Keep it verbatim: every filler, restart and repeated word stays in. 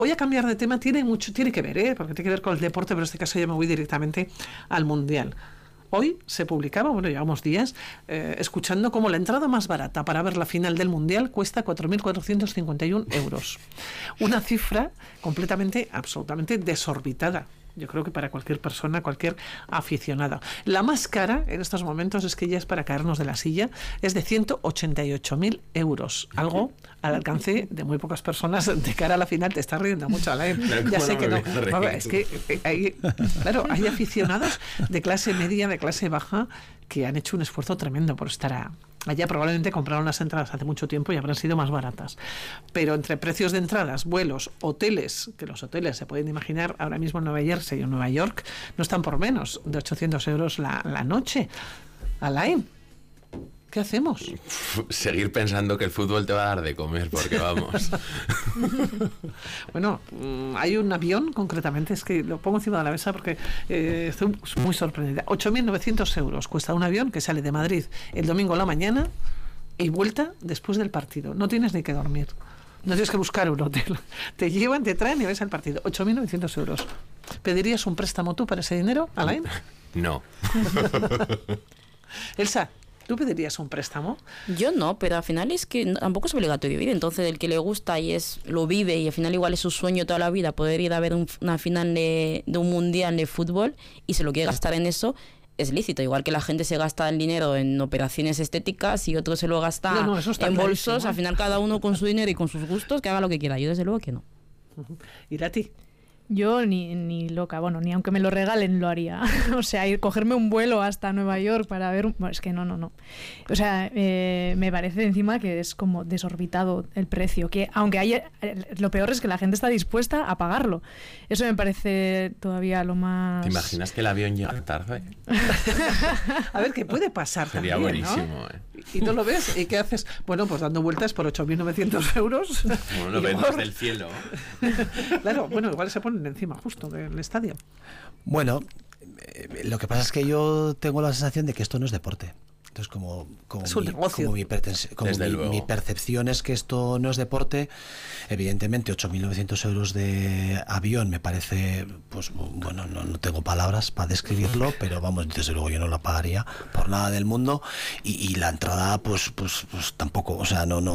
Voy a cambiar de tema, tiene mucho, tiene que ver, ¿eh? Porque tiene que ver con el deporte, pero en este caso yo me voy directamente al Mundial. Hoy se publicaba, bueno, llevamos días, eh, escuchando cómo la entrada más barata para ver la final del Mundial cuesta cuatro mil cuatrocientos cincuenta y uno euros. Una cifra completamente, absolutamente desorbitada. Yo creo que para cualquier persona, cualquier aficionada. La más cara en estos momentos, es que ya es para caernos de la silla, es de ciento ochenta y ocho mil euros. Algo al alcance de muy pocas personas de cara a la final. Te estás riendo mucho, Alain. Ya sé que no. Es que hay, claro, hay aficionados de clase media, de clase baja, que han hecho un esfuerzo tremendo por estar a... Allá probablemente compraron las entradas hace mucho tiempo y habrán sido más baratas. Pero entre precios de entradas, vuelos, hoteles, que los hoteles se pueden imaginar ahora mismo en Nueva Jersey o Nueva York, no están por menos de ochocientos euros la, la noche. Alain, ¿qué hacemos? Seguir pensando que el fútbol te va a dar de comer, porque vamos. Bueno, hay un avión, concretamente, es que lo pongo encima de la mesa porque eh, estoy muy sorprendida. ocho mil novecientos euros cuesta un avión que sale de Madrid el domingo a la mañana y vuelta después del partido. No tienes ni que dormir. No tienes que buscar un hotel. Te llevan, te traen y ves al partido. ocho mil novecientos euros. ¿Pedirías un préstamo tú para ese dinero, Alain? No. Elsa, ¿tú pedirías un préstamo? Yo no, pero al final es que tampoco es obligatorio vivir. Entonces, el que le gusta y es lo vive, y al final igual es su sueño toda la vida poder ir a ver un, una final de, de un mundial de fútbol y se lo quiere gastar en eso, es lícito. Igual que la gente se gasta el dinero en operaciones estéticas y otro se lo gasta no, no, en bolsos. Al final cada uno con su dinero y con sus gustos que haga lo que quiera. Yo desde luego que no. Uh-huh. ¿Y a ti? Yo ni, ni loca, bueno, ni aunque me lo regalen lo haría. O sea, ir cogerme un vuelo hasta Nueva York para ver... Un... Bueno, es que no, no, no. O sea, eh, me parece encima que es como desorbitado el precio. Que aunque haya... Lo peor es que la gente está dispuesta a pagarlo. Eso me parece todavía lo más... ¿Te imaginas que el avión llega tarde? A ver, ¿qué puede pasar? Sería también, buenísimo, ¿no? ¿eh? ¿Y tú lo ves? ¿Y qué haces? Bueno, pues dando vueltas por ocho mil novecientos euros. Bueno, lo ves desde el cielo. Claro, bueno, igual se ponen encima justo del estadio. Bueno, eh, lo que pasa es que yo tengo la sensación de que esto no es deporte. Entonces, como, como, es un mi, negocio. como, mi, como mi, mi percepción es que esto no es deporte, evidentemente ocho mil novecientos euros de avión me parece, pues bueno, no, no tengo palabras para describirlo, pero vamos, desde luego yo no la pagaría por nada del mundo, y, y la entrada pues, pues, pues tampoco, o sea, no, no